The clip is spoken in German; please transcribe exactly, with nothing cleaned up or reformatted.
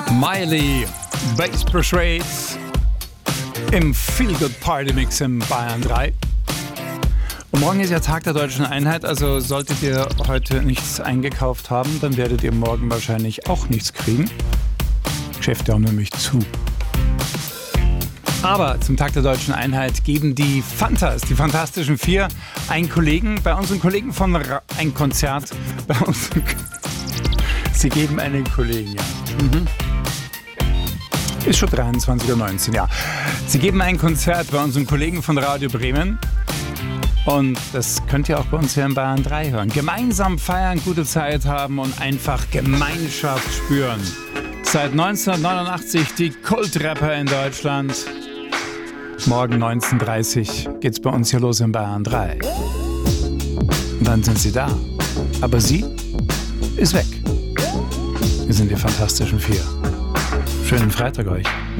Miley, Bass Persuades im Feel Good Party Mix im Bayern drei. Und morgen ist ja Tag der Deutschen Einheit, also solltet ihr heute nichts eingekauft haben, dann werdet ihr morgen wahrscheinlich auch nichts kriegen. Geschäfte haben nämlich zu. Aber zum Tag der Deutschen Einheit geben die Fantas, die Fantastischen Vier, einen Kollegen, bei unseren Kollegen von Ra- ein Konzert, bei uns. Sie geben einen Kollegen, ja. Mhm. Ist schon dreiundzwanzig Uhr neunzehn, ja. Sie geben ein Konzert bei unseren Kollegen von Radio Bremen. Und das könnt ihr auch bei uns hier in Bayern drei hören. Gemeinsam feiern, gute Zeit haben und einfach Gemeinschaft spüren. Seit neunzehnhundertneunundachtzig die Kultrapper in Deutschland. Morgen neunzehn Uhr dreißig geht's bei uns hier los in Bayern drei. Und dann sind sie da. Aber sie ist weg. Wir sind die Fantastischen Vier. Schönen Freitag euch.